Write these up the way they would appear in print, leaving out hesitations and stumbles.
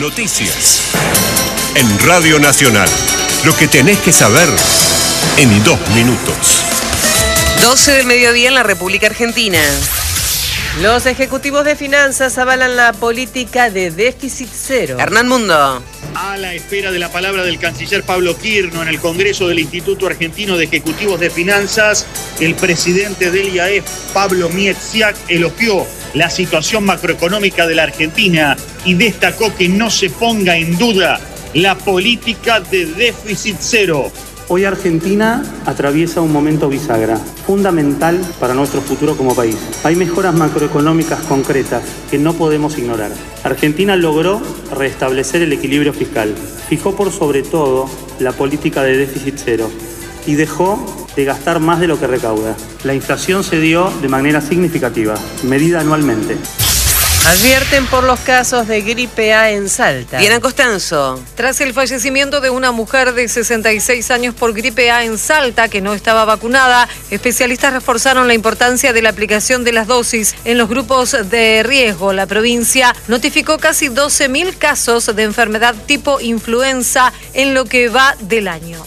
noticias. En Radio Nacional, lo que tenés que saber en 2 minutos. 12 del mediodía en la República Argentina. Los ejecutivos de finanzas avalan la política de déficit cero. Hernán Mundo. A la espera de la palabra del canciller Pablo Quirno en el Congreso del Instituto Argentino de Ejecutivos de Finanzas, el presidente del IAEF, Pablo Miedziak, elogió la situación macroeconómica de la Argentina y destacó que no se ponga en duda la política de déficit cero. Hoy Argentina atraviesa un momento bisagra, fundamental para nuestro futuro como país. Hay mejoras macroeconómicas concretas que no podemos ignorar. Argentina logró restablecer el equilibrio fiscal, fijó por sobre todo la política de déficit cero y dejó de gastar más de lo que recauda. La inflación se dio de manera significativa, medida anualmente. Advierten por los casos de gripe A en Salta. Diana Costanzo. Tras el fallecimiento de una mujer de 66 años por gripe A en Salta, que no estaba vacunada, especialistas reforzaron la importancia de la aplicación de las dosis en los grupos de riesgo. La provincia notificó casi 12.000 casos de enfermedad tipo influenza en lo que va del año.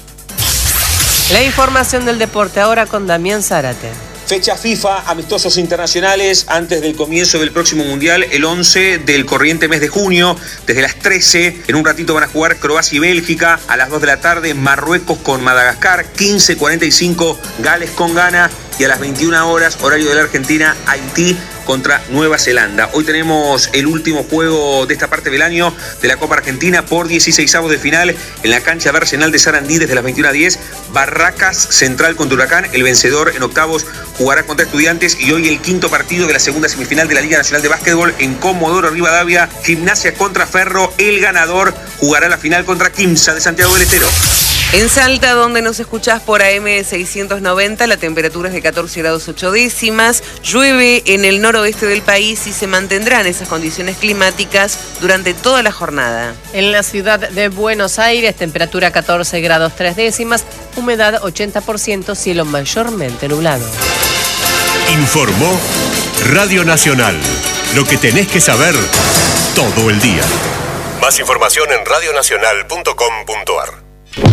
La información del deporte ahora con Damián Zárate. Fecha FIFA, amistosos internacionales antes del comienzo del próximo Mundial, el 11 del corriente mes de junio, desde las 13. En un ratito van a jugar Croacia y Bélgica, a las 2 de la tarde Marruecos con Madagascar, 15:45 Gales con Ghana y a las 21 horas, horario de la Argentina, Haití contra Nueva Zelanda. Hoy tenemos el último juego de esta parte del año de la Copa Argentina por 16avos de final en la cancha de Arsenal de Sarandí desde las 21:10. Barracas Central contra Huracán. El vencedor en octavos jugará contra Estudiantes y hoy el quinto partido de la segunda semifinal de la Liga Nacional de Básquetbol en Comodoro Rivadavia. Gimnasia contra Ferro. El ganador jugará la final contra Quimsa de Santiago del Estero. En Salta, donde nos escuchás por AM 690, la temperatura es de 14 grados 8 décimas. Llueve en el noroeste del país y se mantendrán esas condiciones climáticas durante toda la jornada. En la ciudad de Buenos Aires, temperatura 14 grados 3 décimas, humedad 80%, cielo mayormente nublado. Informó Radio Nacional. Lo que tenés que saber todo el día. Más información en radionacional.com.ar.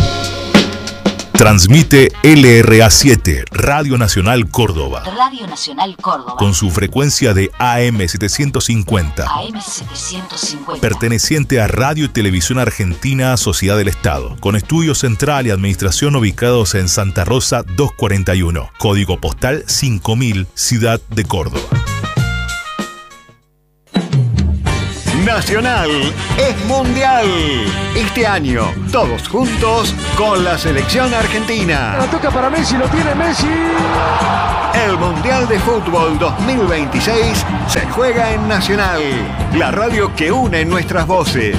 Transmite LRA7, Radio Nacional Córdoba. Radio Nacional Córdoba. Con su frecuencia de AM 750. AM 750. Perteneciente a Radio y Televisión Argentina, Sociedad del Estado. Con estudio central y administración ubicados en Santa Rosa 241. Código postal 5000, Ciudad de Córdoba. Nacional es mundial. Este año, todos juntos con la selección argentina. La toca para Messi, lo tiene Messi. El Mundial de Fútbol 2026 se juega en Nacional, la radio que une nuestras voces.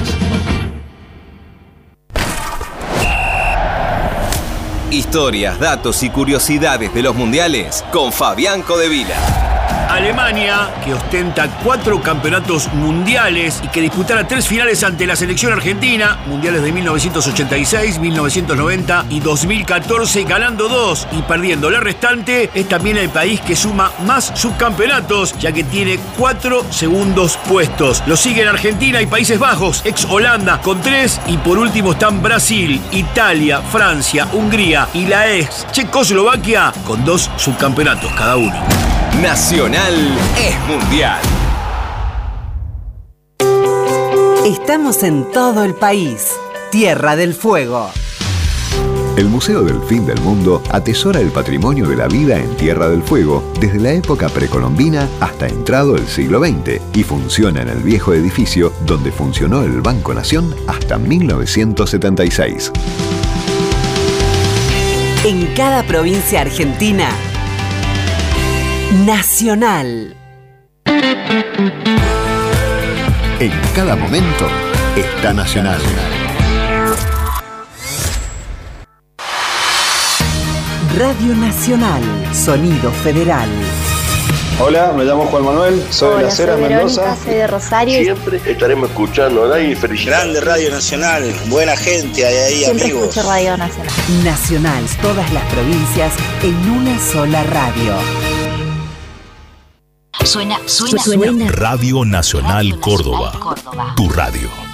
Historias, datos y curiosidades de los mundiales con Fabián Codevila. Alemania, que ostenta 4 campeonatos mundiales y que disputará 3 finales ante la selección argentina, mundiales de 1986, 1990 y 2014, ganando 2 y perdiendo la restante, es también el país que suma más subcampeonatos, ya que tiene 4 segundos puestos. Lo siguen Argentina y Países Bajos, ex Holanda, con 3, y por último están Brasil, Italia, Francia, Hungría y la ex Checoslovaquia, con 2 subcampeonatos cada uno. Nacional es mundial. Estamos en todo el país. Tierra del Fuego. El Museo del Fin del Mundo atesora el patrimonio de la vida en Tierra del Fuego desde la época precolombina hasta entrado el siglo XX y funciona en el viejo edificio donde funcionó el Banco Nación hasta 1976. En cada provincia argentina, Nacional. En cada momento está Nacional. Radio Nacional, sonido federal. Hola, me llamo Juan Manuel, soy de Las Heras, Mendoza. Soy de Rosario. Siempre estaremos escuchando, ¿no? Y felicidades. Grande Radio Nacional, buena gente, hay ahí Siempre amigos. Escucho Radio Nacional. Nacional, todas las provincias en una sola radio. Suena. Radio Nacional Córdoba. Tu radio.